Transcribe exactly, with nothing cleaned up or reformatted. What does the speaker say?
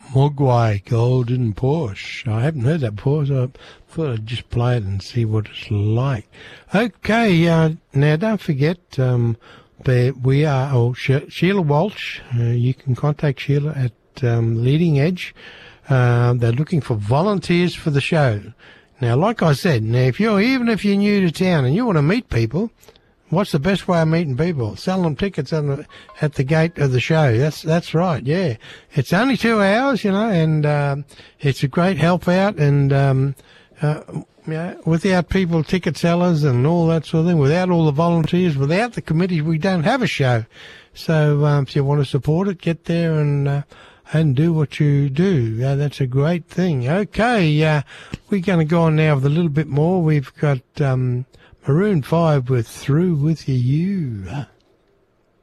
Mogwai Golden Porsche. I haven't heard that before, so I thought I'd just play it and see what it's like. Okay, uh, now don't forget, um, we are, oh, She- Sheila Walsh. Uh, you can contact Sheila at um, Leading Edge. Uh, they're looking for volunteers for the show. Now, like I said, now if you're, even if you're new to town and you want to meet people, what's the best way of meeting people? Sell them tickets on the, at the gate of the show. That's that's right. Yeah, it's only two hours, you know, and um, it's a great help out. And um, uh, you know, without people, ticket sellers, and all that sort of thing, without all the volunteers, without the committee, we don't have a show. So um, if you want to support it, get there and uh, and do what you do. Uh, that's a great thing. Okay, uh, we're going to go on now with a little bit more. We've got. Um, Maroon five with Through With You.